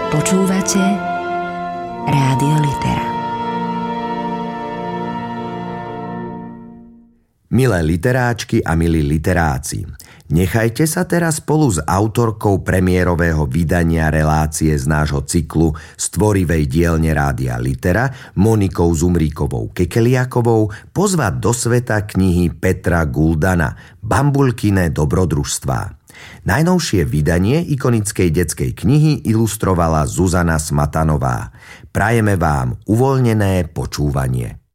Počúvate Rádio Litera. Milé literáčky a milí literáci, nechajte sa teraz spolu s autorkou premiérového vydania relácie z nášho cyklu z tvorivej dielne Rádia Litera, Monikou Zumríkovou-Kekeliakovou, pozvať do sveta knihy Petra Guldana Bambulkine dobrodružstvá. Najnovšie vydanie ikonickej detskej knihy ilustrovala Zuzana Smatanová. Prajeme vám uvoľnené počúvanie.